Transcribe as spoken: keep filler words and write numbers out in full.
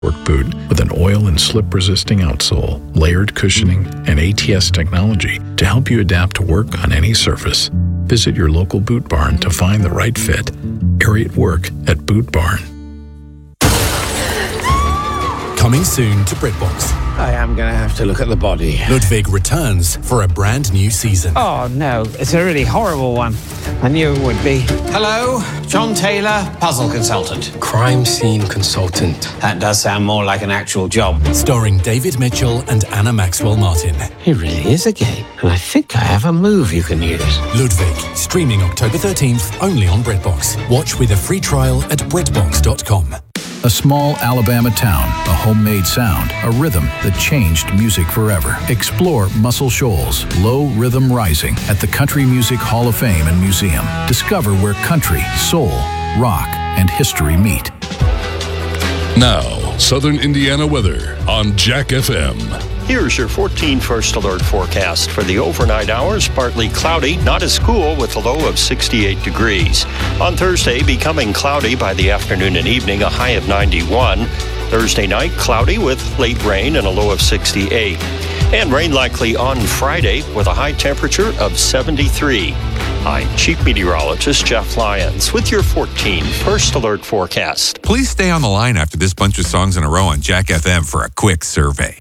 work boot with an oil and slip-resisting outsole, layered cushioning, and A T S technology to help you adapt to work on any surface. Visit your local Boot Barn to find the right fit. Ariat Work at Boot Barn. Coming soon to BritBox. I am going to have to look at the body. Ludwig returns for a brand new season. Oh, no. It's a really horrible one. I knew it would be. Hello, John Taylor, puzzle consultant. Crime scene consultant. That does sound more like an actual job. Starring David Mitchell and Anna Maxwell Martin. It really is a game, and I think I have a move you can use. Ludwig, streaming October thirteenth, only on BritBox. Watch with a free trial at Britbox dot com. A small Alabama town, a homemade sound, a rhythm that changed music forever. Explore Muscle Shoals, Low Rhythm Rising at the Country Music Hall of Fame and Museum. Discover where country, soul, rock, and history meet. Now, Southern Indiana weather on Jack F M. Here's your fourteen First Alert forecast. For the overnight hours, partly cloudy, not as cool with a low of sixty-eight degrees. On Thursday, becoming cloudy by the afternoon and evening, a high of ninety-one. Thursday night, cloudy with late rain and a low of sixty-eight. And rain likely on Friday with a high temperature of seventy-three. I'm Chief Meteorologist Jeff Lyons with your fourteen First Alert forecast. Please stay on the line after this bunch of songs in a row on Jack F M for a quick survey.